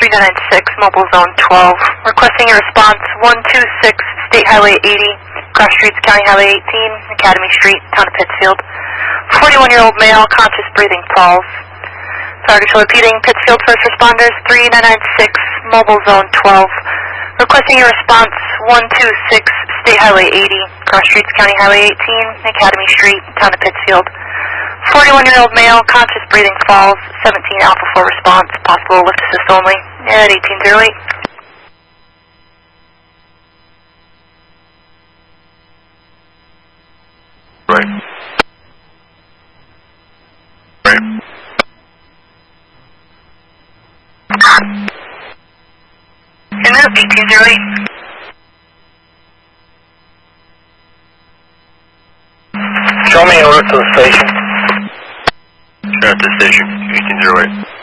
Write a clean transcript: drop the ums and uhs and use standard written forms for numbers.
3996, Mobile Zone 12. Requesting a response 126 State Highway 80, Cross Streets, County Highway 18, Academy Street, Town of Pittsfield. 41-year-old male, conscious breathing, falls. Target repeating, Pittsfield First Responders 3996, Mobile Zone 12. Requesting a response 126 State Highway 80, Cross Streets, County Highway 18, Academy Street, Town of Pittsfield. 41-year-old male, conscious breathing, falls. 17 Alpha 4 response, possible lift assist only at 1808. Right. Right. In that 1808. Show me a route to the station. At the station, 1808.